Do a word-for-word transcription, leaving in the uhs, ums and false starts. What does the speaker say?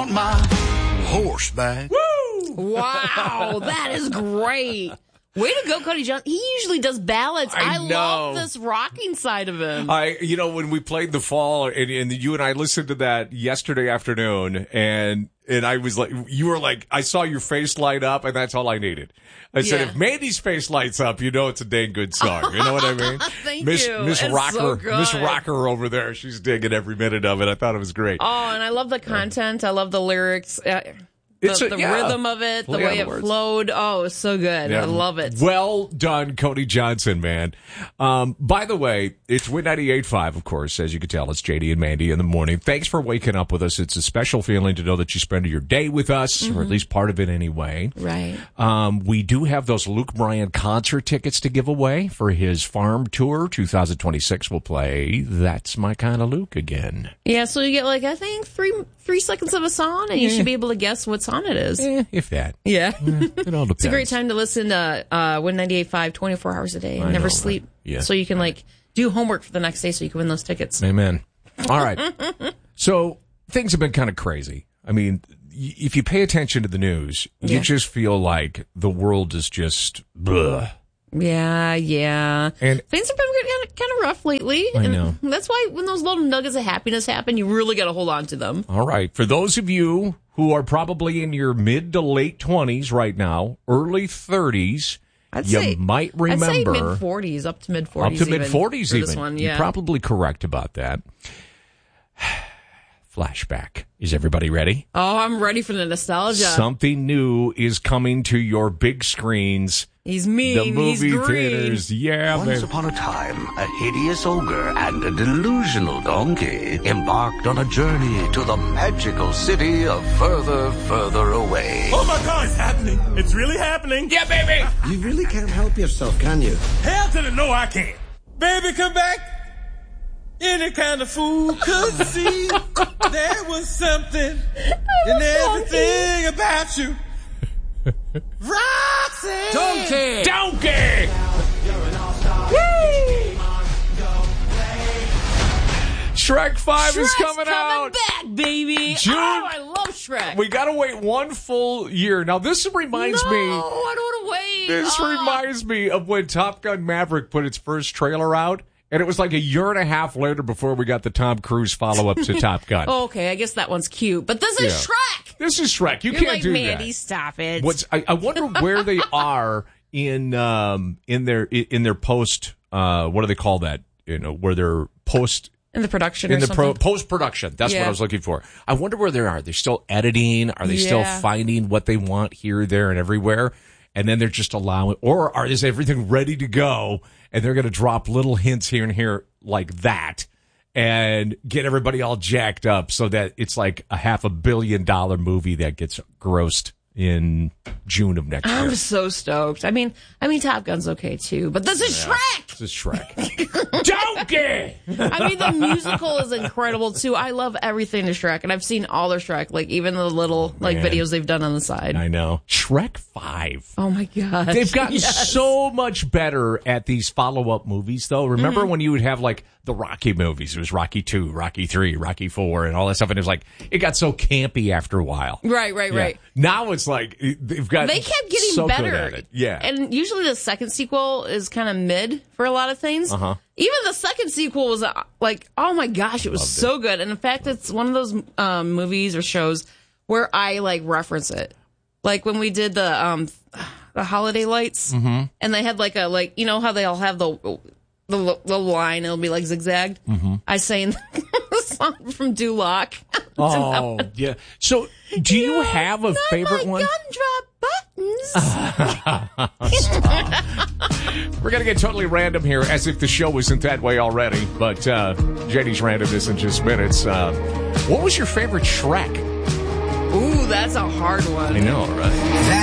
on my horseback. Woo! Wow, that is great. Way to go, Cody Johnson. He usually does ballads. I I, know. love this rocking side of him. I, you know, when we played The Fall, and, and you and I listened to that yesterday afternoon, and and I was like, you were like, I saw your face light up, and that's all I needed. I said, Yeah. if Mandy's face lights up, you know it's a dang good song. You know what I mean? Thank Miss, you. Miss It's Rocker, so good. Miss Rocker over there, she's digging every minute of it. I thought it was great. Oh, and I love the content. I love the lyrics. Uh, It's the a- the yeah. rhythm of it, the Play on way the it words. flowed. Oh, it's so good. Yeah. I love it. Well done, Cody Johnson, man. Um, by the way, it's Win ninety-eight point five, of course. As you can tell, it's J D and Mandy in the morning. Thanks for waking up with us. It's a special feeling to know that you spend your day with us, Mm-hmm. or at least part of it anyway. Right. Um, we do have those Luke Bryan concert tickets to give away for his farm tour. two thousand twenty-six will play That's My Kind of Luke again. Yeah, so you get like, I think three three seconds of a song, and you should be able to guess what song it is. Eh, if that. Yeah. It all depends. It's a great time to listen to uh, Win ninety-eight point five twenty-four hours a day and I never know, sleep. right? Yeah. So you can like do homework for the next day so you can win those tickets. Amen. All right. So things have been kind of crazy. I mean, y- if you pay attention to the news, you Yeah. just feel like the world is just bleh. Yeah, yeah. And- things have been kind of, kind of rough lately. I and know. That's why when those little nuggets of happiness happen, you really got to hold on to them. All right. For those of you who are probably in your mid to late twenties right now, early thirties, I'd you say, might remember. I'd say mid forties, up to mid Up forties. to mid forties even. This one, yeah. You're probably correct about that. Flashback. Is everybody ready? Oh, I'm ready for the nostalgia. Something new is coming to your big screens. He's mean. The movie He's green. theaters. Yeah, Once baby. upon a time, a hideous ogre and a delusional donkey embarked on a journey to the magical city of Further, Further Away. Oh my God, it's happening. It's really happening. Yeah, baby. You really can't help yourself, can you? Hell to the no, I can't. Baby, come back. Any kind of fool could see there was something in everything about you. Roxy! Donkey! Donkey! Shrek five is Shrek's coming out. back, baby. June- Oh, I love Shrek. We gotta wait one full year. Now, this reminds no, me. I don't want to wait. This Oh. reminds me of when Top Gun Maverick put its first trailer out, and it was like a year and a half later before we got the Tom Cruise follow-up to Top Gun. Oh, okay, I guess that one's cute, but this is Yeah. Shrek. This is Shrek. You You're can't like, do Mandy, that. stop it. What's I, I wonder where they are in um in their in their post uh what do they call that? You know, where they're post in the production in or the something? pro, post production. That's what Yeah. I was looking for. I wonder where they are. They're still editing. Are they still Yeah. finding what they want here, there, and everywhere? And then they're just allowing, or are is everything ready to go? And they're going to drop little hints here and here like that, and get everybody all jacked up so that it's like a half a billion dollar movie that gets grossed in June of next year. I'm so stoked. I mean, I mean, Top Gun's okay too, but this is Shrek. This is Shrek. Donkey! I mean, the musical is incredible too. I love everything to Shrek, and I've seen all their Shrek, like even the little like Man. videos they've done on the side. I know. Shrek five. Oh my god, They've gotten Yes. so much better at these follow-up movies, though. Remember Mm-hmm. when you would have, like, the Rocky movies? It was Rocky two, Rocky three, Rocky four, and all that stuff. And it was like, it got so campy after a while. Right, right, Yeah. right. Now it's like, they've got They kept getting so better. good at it. Yeah. And usually the second sequel is kind of mid for a lot of things. Uh-huh. Even the second sequel was uh, like, oh my gosh, it was Loved so good. And in fact, it's one of those um, movies or shows where I like reference it. Like when we did the um, the Holiday Lights, Mm-hmm. and they had like a like you know how they all have the the, the line, it'll be like zigzagged. Mm-hmm. I sang the song from Duloc. Oh, yeah. So, do you have a Not favorite my one? Gumdrop buttons. We're going to get totally random here, as if the show isn't that way already. But uh, J D's randomness in just minutes. Uh, what was your favorite Shrek? Ooh, that's a hard one. I know, right?